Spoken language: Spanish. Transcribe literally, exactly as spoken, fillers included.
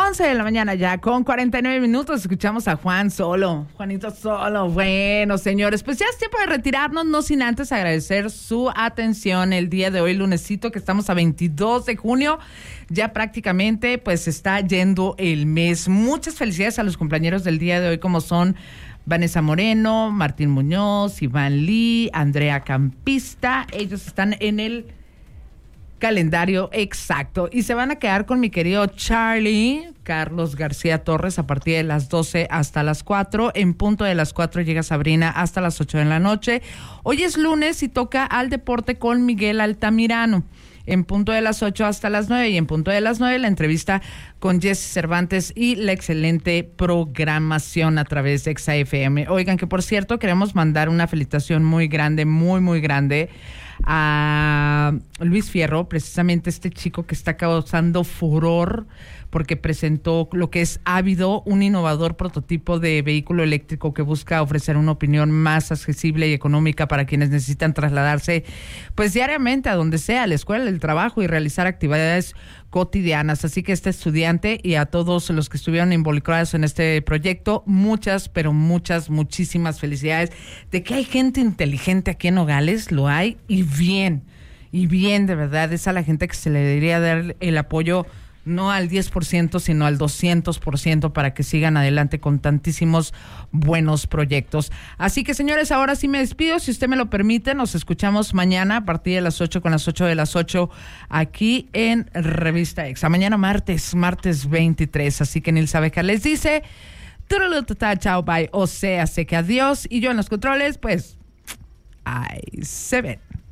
once de la mañana ya, con cuarenta y nueve minutos, escuchamos a Juan Solo. Juanito Solo, bueno, señores, pues ya es tiempo de retirarnos, no sin antes agradecer su atención el día de hoy, lunesito, que estamos a veintidós de junio. Ya prácticamente, pues, está yendo el mes. Muchas felicidades a los compañeros del día de hoy, como son Vanessa Moreno, Martín Muñoz, Iván Lee, Andrea Campista. Ellos están en el calendario exacto y se van a quedar con mi querido Charlie Carlos García Torres a partir de las doce hasta las cuatro. En punto de las cuatro llega Sabrina hasta las ocho de la noche. Hoy es lunes y toca Al Deporte con Miguel Altamirano. En punto de las ocho hasta las nueve, y en punto de las nueve la entrevista con Jesse Cervantes y la excelente programación a través de Exa F M. Oigan, que por cierto queremos mandar una felicitación muy grande, muy muy grande a Luis Fierro, precisamente este chico que está causando furor porque presentó lo que es Ávido, un innovador prototipo de vehículo eléctrico que busca ofrecer una opinión más accesible y económica para quienes necesitan trasladarse pues diariamente a donde sea, a la escuela, el trabajo y realizar actividades cotidianas. Así que este estudiante y a todos los que estuvieron involucrados en este proyecto, muchas, pero muchas, muchísimas felicidades. De que hay gente inteligente aquí en Nogales, lo hay, y bien, y bien, de verdad, es a la gente que se le debería dar el apoyo no al diez por ciento, sino al doscientos por ciento para que sigan adelante con tantísimos buenos proyectos. Así que, señores, ahora sí me despido. Si usted me lo permite, nos escuchamos mañana a partir de las ocho, con las ocho de las ocho, aquí en Revista Exa. Mañana martes, martes veintitrés. Así que Nilsa Beca les dice, turulutata, chao, bye, o sea, sé que adiós. Y yo en los controles, pues, ahí se ven.